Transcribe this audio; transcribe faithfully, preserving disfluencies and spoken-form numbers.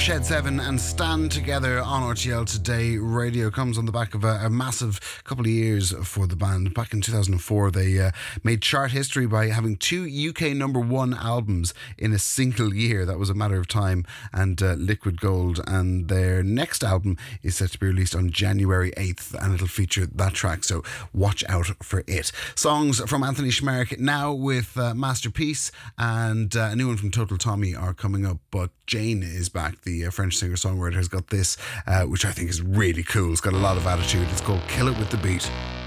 Shed seven and Stand Together on R T L Today Radio. Comes on the back of a, a massive couple of years for the band. Back in two thousand four, they uh, made chart history by having two U K number one albums in a single year. That was A Matter of Time and uh, Liquid Gold. And their next album is set to be released on January eighth, and it'll feature that track, so watch out for it. Songs from Anthony Schmark now with uh, Masterpiece, and uh, a new one from Total Tommy are coming up. But Jane is back. The uh, French singer-songwriter has got this, uh, which I think is really cool. It's got a lot of attitude. It's called Kill It With The Beat.